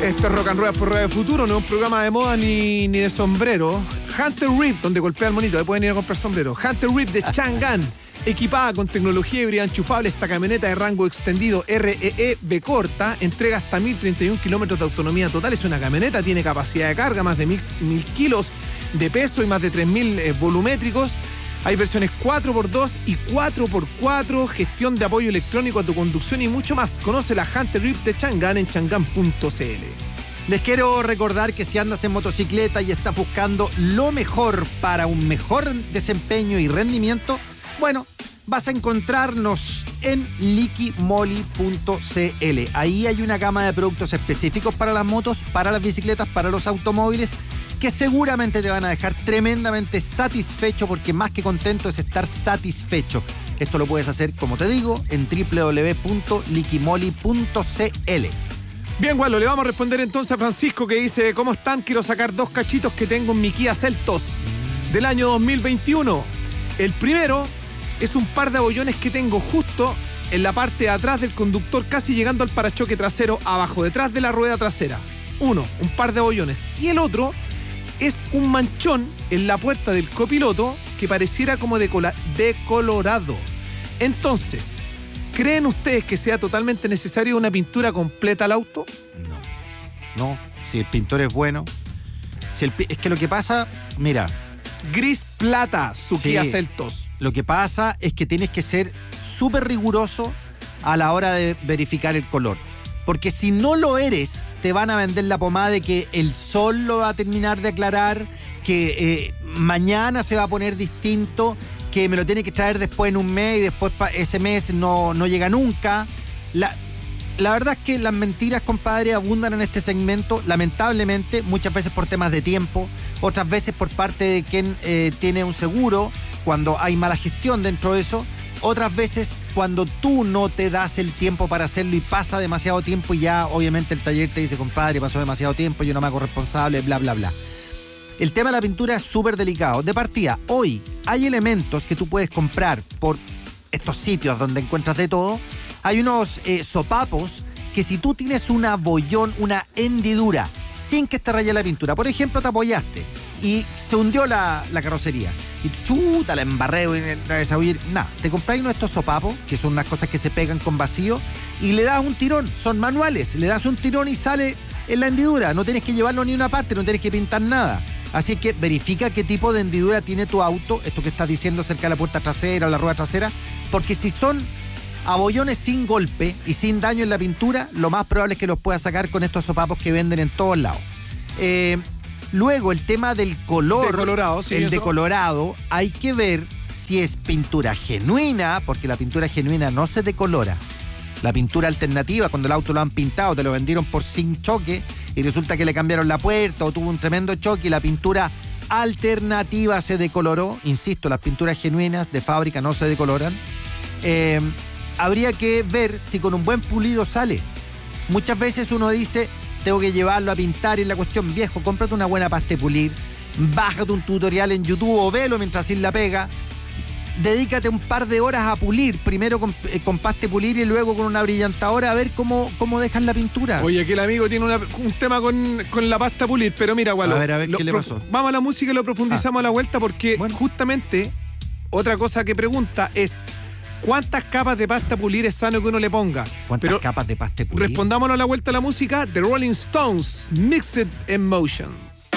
Esto es Rock and Roll por Radio Futuro, no es un programa de moda ni de sombrero. Hunter Reef, donde golpea el monito, ahí pueden ir a comprar sombrero. Hunter Reef de Chang'an, equipada con tecnología híbrida enchufable, esta camioneta de rango extendido REE B corta, entrega hasta 1031 kilómetros de autonomía total. Es una camioneta, tiene capacidad de carga, más de 1000 kilos de peso y más de 3000 volumétricos. Hay versiones 4x2 y 4x4, gestión de apoyo electrónico a tu conducción y mucho más. Conoce la Hunter Reef de Chang'an en chang'an.cl. Les quiero recordar que si andas en motocicleta y estás buscando lo mejor para un mejor desempeño y rendimiento, bueno, vas a encontrarnos en liquimoli.cl. Ahí hay una gama de productos específicos para las motos, para las bicicletas, para los automóviles, que seguramente te van a dejar tremendamente satisfecho, porque más que contento es estar satisfecho. Esto lo puedes hacer, como te digo, en www.liquimoli.cl. Bien, Gualo, le vamos a responder entonces a Francisco, que dice: ¿cómo están? Quiero sacar 2 cachitos que tengo en mi Kia Seltos del año 2021. El primero es un par de abollones que tengo justo en la parte de atrás del conductor, casi llegando al parachoque trasero, abajo, detrás de la rueda trasera. Un par de abollones. Y el otro es un manchón en la puerta del copiloto que pareciera como decolorado. Entonces, ¿creen ustedes que sea totalmente necesario una pintura completa al auto? No, si el pintor es bueno. Es que lo que pasa, mira, gris plata, su sí, Kia Seltos. Lo que pasa es que tienes que ser súper riguroso a la hora de verificar el color. Porque si no lo eres, te van a vender la pomada de que el sol lo va a terminar de aclarar, que mañana se va a poner distinto, que me lo tiene que traer después en un mes y después ese mes no llega nunca. La verdad es que las mentiras, compadre, abundan en este segmento, lamentablemente, muchas veces por temas de tiempo, otras veces por parte de quien tiene un seguro, cuando hay mala gestión dentro de eso. Otras veces cuando tú no te das el tiempo para hacerlo y pasa demasiado tiempo y ya obviamente el taller te dice: compadre, pasó demasiado tiempo, yo no me hago responsable, bla, bla, bla. El tema de la pintura es súper delicado. De partida, hoy hay elementos que tú puedes comprar por estos sitios donde encuentras de todo. Hay unos sopapos que si tú tienes un abollón, una hendidura, sin que te raye la pintura, por ejemplo, te apoyaste y se hundió la carrocería y chuta, la embarré y la desabullir. Nada, te compráis uno de estos sopapos, que son unas cosas que se pegan con vacío, y le das un tirón, son manuales, le das un tirón y sale en la hendidura. No tienes que llevarlo ni una parte, no tienes que pintar nada. Así que verifica qué tipo de hendidura tiene tu auto, esto que estás diciendo cerca de la puerta trasera o la rueda trasera, porque si son abollones sin golpe y sin daño en la pintura, lo más probable es que los puedas sacar con estos sopapos que venden en todos lados. Luego, el tema del color, decolorado, sí, el decolorado, hay que ver si es pintura genuina, porque la pintura genuina no se decolora. La pintura alternativa, cuando el auto lo han pintado, te lo vendieron por sin choque y resulta que le cambiaron la puerta o tuvo un tremendo choque y la pintura alternativa se decoloró. Insisto, las pinturas genuinas de fábrica no se decoloran. Habría que ver si con un buen pulido sale. Muchas veces uno dice: tengo que llevarlo a pintar, y la cuestión, viejo, cómprate una buena pasta de pulir, bájate un tutorial en YouTube o velo mientras sin la pega, dedícate un par de horas a pulir, primero con pasta de pulir y luego con una brillantadora, a ver cómo dejas la pintura. Oye, aquí el amigo tiene un tema con la pasta pulir, pero mira, Gualo, a ver, ¿qué le pasó? Vamos a la música y lo profundizamos a la vuelta, porque justamente otra cosa que pregunta es: ¿cuántas capas de pasta pulir es sano que uno le ponga? ¿Cuántas capas de pasta pulir? Respondámonos a la vuelta a la música. The Rolling Stones, Mixed Emotions.